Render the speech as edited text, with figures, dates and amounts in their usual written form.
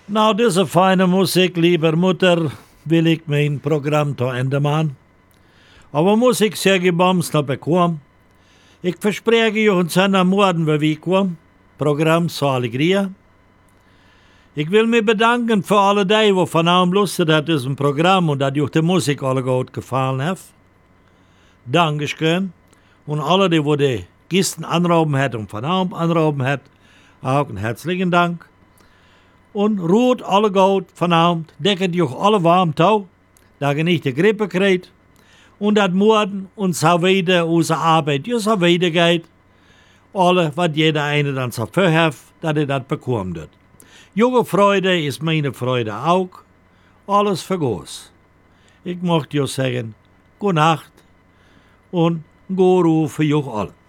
Na, diese feine Musik, lieber Mutter, will ich mein Programm zu Ende machen. Aber Musik sehr gebomst noch bekommen. Ich verspreche euch uns am Morgen, wie wir kommen. Programm zur Alegria. Ich will mich bedanken für alle die, die von allem Lust hat diesem Programm und dass euch die Musik alle gut gefallen hat. Dankeschön. Und alle, die Gästen anrufen hat und von allem anrufen hat, auch einen herzlichen Dank. Und ruht alle gut von allem, decket euch alle warm zu, dass ihr nicht die Grippe kriegt. Und dat morgen uns wieder unsere Arbeit so weitergeht. Alle, was jeder eine dann so für hat, dass er das bekommt. Junge Freude ist meine Freude auch. Alles vergoß. Ich möchte dir sagen, gute Nacht und gute Ruhe für euch alle.